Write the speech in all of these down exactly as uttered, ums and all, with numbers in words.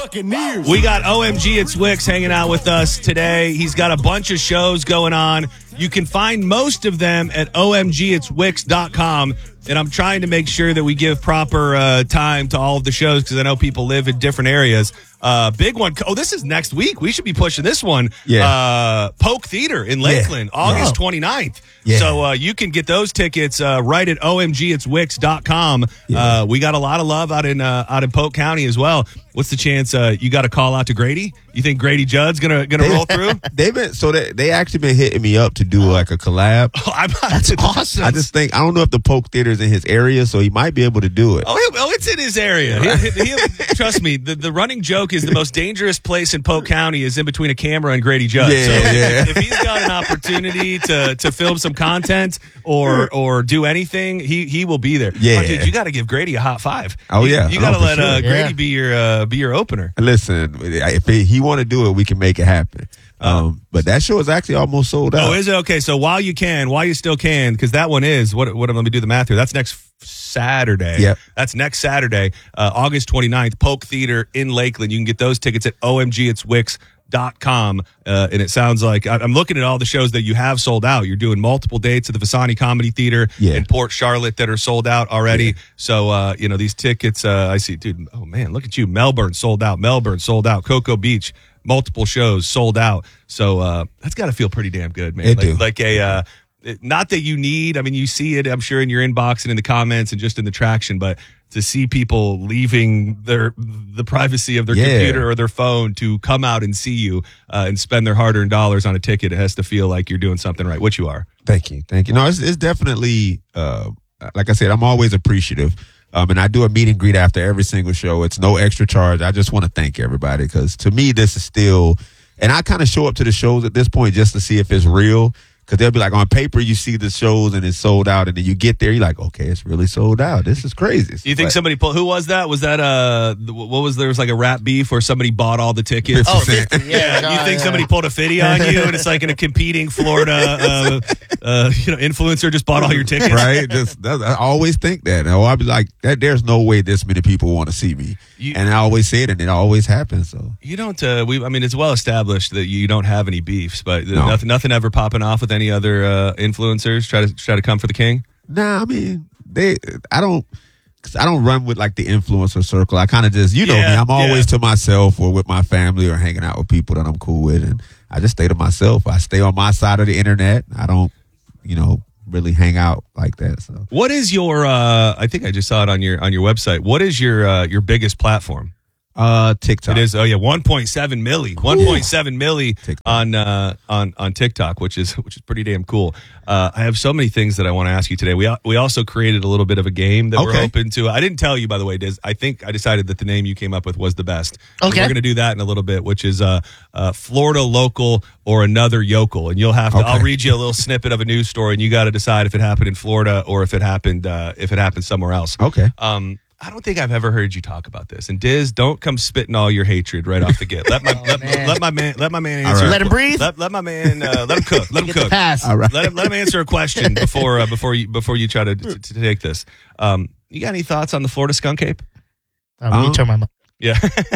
We got O M G It's Wicks hanging out with us today. He's got a bunch of shows going on. You can find most of them at O M G it's wicks dot com. And I'm trying to make sure that we give proper uh, time to all of the shows because I know people live in different areas. Uh, big one. Oh, this is next week. We should be pushing this one. Yeah. Uh, Polk Theater in Lakeland, yeah. August Oh. twenty-ninth. Yeah. So uh, you can get those tickets uh, right at O M G it's wicks dot com. Yeah. Uh, we got a lot of love out in uh, out in Polk County as well. What's the chance uh, you got to call out to Grady? You think Grady Judd's gonna gonna roll through? They've been so they they actually been hitting me up to do like a collab. Oh, I'm, That's awesome. I just think I don't know if the Polk Theater's in his area, so he might be able to do it. Oh, he- oh, it's in his area. He'll- he'll- he'll- trust me, the, the running joke is the most dangerous place in Polk County is in between a camera and Grady Judd. Yeah, so yeah. if he's got an opportunity to to film some content or or do anything, he he will be there. Yeah. Oh, dude, you got to give Grady a hot five. Oh, You- yeah. you, got to Oh, for let uh, sure. Grady Yeah. be your uh, be your opener. Listen, if he, he want to do it, we can make it happen. Um, but that show is actually almost sold out. Oh, is it okay? So while you can, while you still can, because that one is what? What? Let me do the math here. That's next Saturday. Yep. That's next Saturday, uh, August twenty-ninth, Polk Theater in Lakeland. You can get those tickets at O M G it's wicks dot com. Uh, and it sounds like I- I'm looking at all the shows that you have sold out. You're doing multiple dates at the Visani Comedy Theater Yeah. in Port Charlotte that are sold out already. So, uh, you know, these tickets, uh, I see, dude, oh man, look at you. Melbourne sold out. Melbourne sold out. Cocoa Beach, multiple shows sold out. So uh, that's got to feel pretty damn good, man. It like, do. like a, uh, it- not that you need, I mean, you see it, I'm sure, in your inbox and in the comments and just in the traction, but to see people leaving their the privacy of their Yeah. computer or their phone to come out and see you uh, and spend their hard-earned dollars on a ticket, it has to feel like you're doing something right, which you are. Thank you, thank you. No, it's, it's definitely uh, like I said, I'm always appreciative, um, and I do a meet and greet after every single show. It's no extra charge. I just want to thank everybody because to me, this is still, and I kind of show up to the shows at this point just to see if it's real. Because they'll be like, on paper, you see the shows and it's sold out, and then you get there, you're like, okay, it's really sold out. This is crazy. You think But- somebody pulled, who was that? Was that, uh, th- what was, there was like a rap beef where somebody bought all the tickets? Oh, fifty fifty, yeah. You God, think yeah. somebody pulled a fifty on you and it's like in a competing Florida, uh, uh, you know, influencer just bought all your tickets? right? Just, that, I always think that. Or I'll be like, that. There's no way this many people want to see me, You- and I always say it, and it always happens. So You don't, uh, we, I mean, it's well established that you don't have any beefs, but No. nothing, nothing ever popping off with any other, uh, influencers try to, try to come for the king? nah, I mean, they. I don't. Cause I don't run with like the influencer circle. I kind of just, you know Yeah, me. I'm always yeah. to myself or with my family or hanging out with people that I'm cool with, and I just stay to myself. I stay on my side of the internet. I don't, you know, really hang out like that. So What is your, uh, I think I just saw it on your, on your website. What is your, uh, your biggest platform? uh, TikTok. It is, oh yeah, one point seven milli, one point seven milli TikTok. on uh, on on TikTok, which is which is pretty damn cool. Uh, I have so many things that I want to ask you today. We we also created a little bit of a game that we're Okay. open to. I didn't tell you, by the way, Diz. I think I decided that the name you came up with was the best. And Okay. we're going to do that in a little bit, which is uh, uh, Florida local or another yokel, and you'll have to. Okay. I'll read you a little snippet of a news story, and you got to decide if it happened in Florida or if it happened uh, if it happened somewhere else. Okay. Um, I don't think I've ever heard you talk about this. And Diz, don't come spitting all your hatred right off the get. Let my let, man. let my man let my man All answer. right. Let him breathe. Let, let my man uh, let him cook. Let him Get the cook. pass. All right. Let him let him answer a question before uh, before you before you try to, to, to take this. Um, you got any thoughts on the Florida skunk ape? Uh, let me Um, turn my mic. Yeah,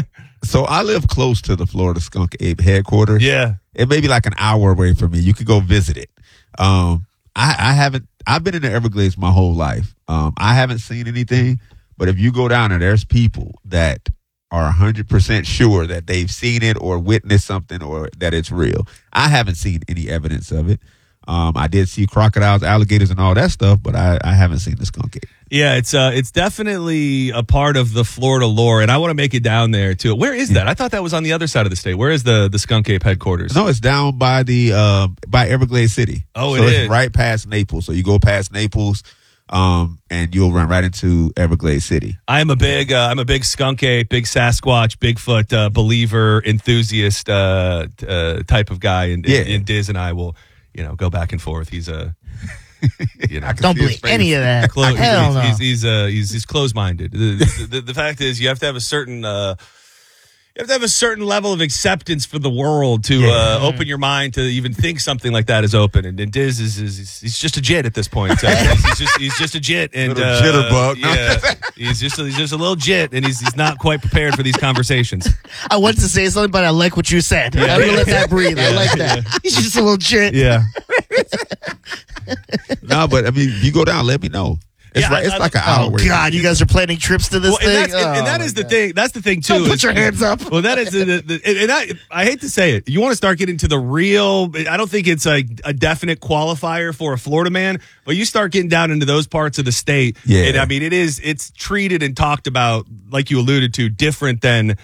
So I live close to the Florida Skunk Ape headquarters. yeah. It may be like an hour away from me. You could go visit it. Um, I, I haven't. I've been in the Everglades my whole life. Um, I haven't seen anything. But if you go down there, there's people that are one hundred percent sure that they've seen it or witnessed something or that it's real. I haven't seen any evidence of it. Um, I did see crocodiles, alligators, and all that stuff, but I, I haven't seen the skunk ape. Yeah, it's uh, it's definitely a part of the Florida lore, and I want to make it down there too. Where is that? I thought that was on the other side of the state. Where is the the skunk ape headquarters? No, it's down by the uh, by Everglades City. Oh, so it it's is. right past Naples. So you go past Naples, um, and you'll run right into Everglades City. I am a big, uh, I'm a big skunk ape, big Sasquatch, Bigfoot uh, believer, enthusiast uh, t- uh, type of guy, and, Yeah. and, and Diz and I will, you know, go back and forth. He's a, you know, Don't see his believe face. any of that. clo- Hell he's, no. he's he's uh, he's, he's closed-minded. The, the, the, the fact is, you have to have a certain. Uh, You have to have a certain level of acceptance for the world to Yeah. uh, open your mind to even think something like that is open. And, and Diz is, is, is he's just a jit at this point. So he's, he's just he's just a jit and Little uh, jitterbug. Yeah, he's just a, he's just a little jit, and he's he's not quite prepared for these conversations. I wanted to say something, but I like what you said. I'm gonna let that breathe. I like that. He's just a little shit. Yeah, No, but I mean, you go down, let me know. It's, Yeah, right, I- it's I- like an Oh hour. away. God, you guys are planning trips to this well, and, thing. that's, and, and that Oh, is my the God. thing. That's the thing too. Don't put is- your hands up. Well, that is the, the, the and I I hate to say it. You want to start getting to the real. I don't think it's a, a definite qualifier for a Florida man, but you start getting down into those parts of the state. Yeah. And I mean, it is it's treated and talked about like you alluded to, different than.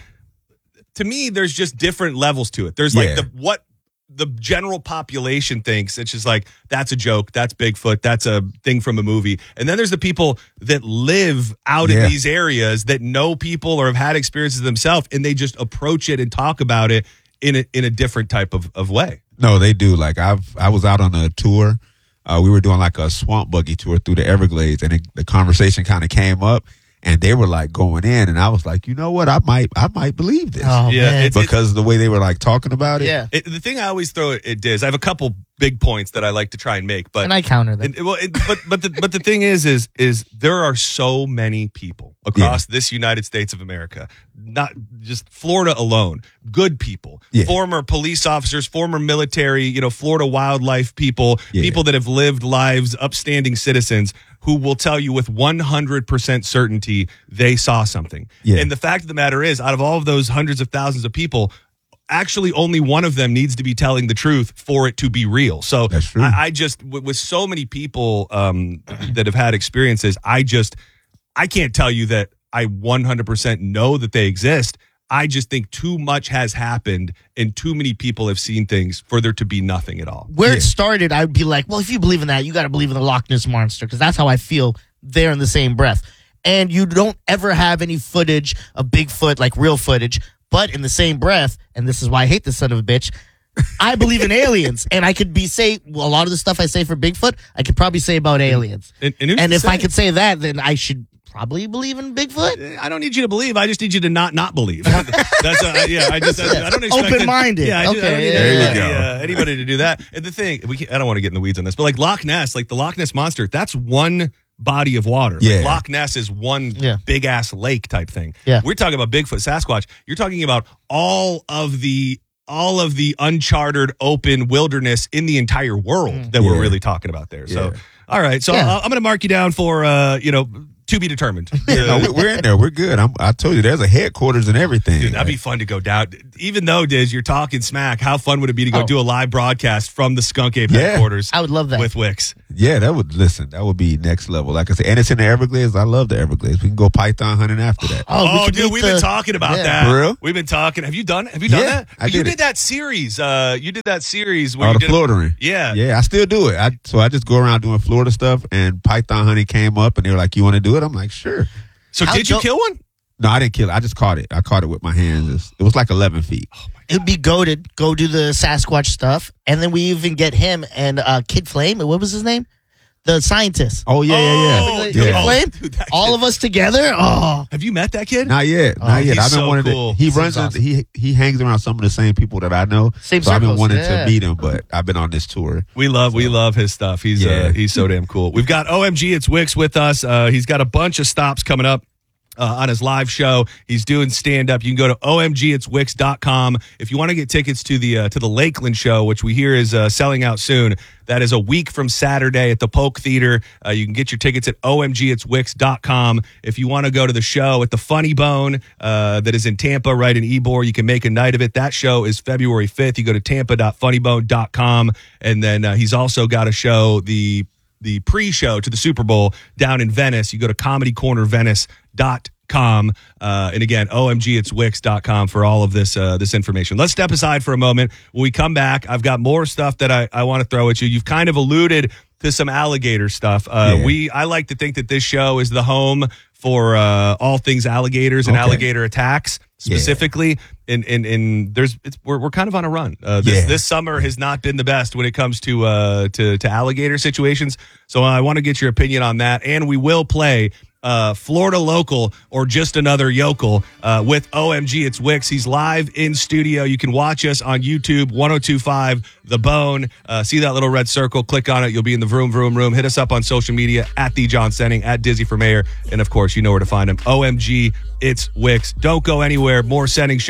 To me, there's just different levels to it. There's like Yeah. the what the general population thinks. It's just like, that's a joke. That's Bigfoot. That's a thing from a movie. And then there's the people that live out Yeah. in these areas that know people or have had experiences themselves, and they just approach it and talk about it in a, in a different type of, of way. No, they do. Like I've I was out on a tour. Uh, we were doing like a swamp buggy tour through the Everglades, and it, the conversation kind of came up, and they were like going in, and I was like, you know what, I might I might believe this Oh, Yeah, man. it's- because of the way they were like talking about it. Yeah. It, the thing I always throw at, at Diz, I have a couple big points that I like to try and make, but And I counter them. And, well, it, but but the but the thing is, is is there are so many people across this United States of America, not just Florida alone, good people, Yeah. former police officers, former military, you know, Florida wildlife people, Yeah. people that have lived lives, upstanding citizens who will tell you with one hundred percent certainty they saw something. Yeah. And the fact of the matter is, out of all of those hundreds of thousands of people, actually only one of them needs to be telling the truth for it to be real. So That's true. I, I just, with, with so many people um, that have had experiences, I just, I can't tell you that I one hundred percent know that they exist. I just think too much has happened and too many people have seen things for there to be nothing at all. Where Yeah. it started, I'd be like, well, if you believe in that, you got to believe in the Loch Ness Monster, because that's how I feel there in the same breath. And you don't ever have any footage of Bigfoot, like real footage, but in the same breath, and this is why I hate this son of a bitch, I believe in aliens. And I could be say, well, a lot of the stuff I say for Bigfoot, I could probably say about aliens. And, and who's And to if I say? could say that, then I should probably believe in Bigfoot. I don't need you to believe. I just need you to not not believe. That's uh, yeah. I just I, I don't expect it- Open-minded. Yeah, I, just, I don't Okay, need yeah, There you anybody, go. uh, anybody to do that. And the thing, we can't, I don't want to get in the weeds on this, but like Loch Ness, like the Loch Ness monster, that's one body of water. Like Yeah. Loch Ness is one Yeah. big ass lake type thing. Yeah. We're talking about Bigfoot, Sasquatch. You're talking about all of the all of the uncharted open wilderness in the entire world that we're Yeah. really talking about there. So, Yeah. all right. So Yeah. I'll- I'm going to mark you down for uh, you know, to be determined. No, we- we're in there. We're good. I'm, I told you, there's a headquarters and everything. Dude, that'd be fun to go down. Even though, Diz, you're talking smack, how fun would it be to go Oh. do a live broadcast from the Skunk Ape Yeah. headquarters I would love that. with Wix? Yeah, that would listen. That would be next level. Like I said, and it's in the Everglades. I love the Everglades. We can go python hunting after that. Oh, we Oh, could dude, meet we've the- been talking about Yeah. that. For real? We've been talking. Have you done? Have you done Yeah, that? I you did did it. that series. Uh, you did that series where Oh, you the did. Floridaing. Yeah. Yeah, I still do it. I, so I just go around doing Florida stuff, and python hunting came up, and they were like, "You want to do it?" I'm like, "Sure." So How did you dope- kill one? No, I didn't kill it. I just caught it. I caught it with my hands. It's- It was like eleven feet. It'd be goaded. Go do the Sasquatch stuff, and then we even get him and uh, Kid Flame. What was his name? The scientist. Oh yeah, yeah, Oh, yeah. Kid yeah. Flame. dude, that All kid- of us together. Oh, Have you met that kid? Not yet, Oh, not yet. he's I've been so wanting cool. to. He Seems runs. in- awesome. He he hangs around some of the same people that I know. Same so I've been circles, wanting yeah. to meet him, but I've been on this tour. We love we love his stuff. He's uh, Yeah. he's so damn cool. We've got O M G It's Wix with us. Uh, he's got a bunch of stops coming up. Uh, on his live show, he's doing stand up. You can go to O M G it's wix dot com if you want to get tickets to the uh, to the Lakeland show, which we hear is uh, selling out soon. That is a week from Saturday at the Polk Theater. Uh, you can get your tickets at O M G it's wix dot com. If you want to go to the show at the Funny Bone uh, that is in Tampa, right in Ybor, you can make a night of it. That show is February fifth. You go to tampa dot funny bone dot com, and then uh, he's also got a show the. the pre-show to the Super Bowl down in Venice. You go to comedy corner venice dot com. Uh, and again, O M G it's wix dot com for all of this uh, this information. Let's step aside for a moment. When we come back, I've got more stuff that I, I want to throw at you. You've kind of alluded to some alligator stuff. Uh, Yeah. We I like to think that this show is the home for uh, all things alligators and Okay. alligator attacks specifically. And and and there's it's we're we're kind of on a run. Uh, this Yeah. this summer has not been the best when it comes to uh to to alligator situations. So I want to get your opinion on that, and we will play uh, Florida local, or just another yokel uh, with O M G. It's Wicks. He's live in studio. You can watch us on YouTube, one oh two five The Bone. Uh, see that little red circle. Click on it. You'll be in the vroom, vroom, room. Hit us up on social media at The John Senning, at Dizzy for Mayor. And, of course, you know where to find him. O M G. It's Wicks. Don't go anywhere. More Senning Show.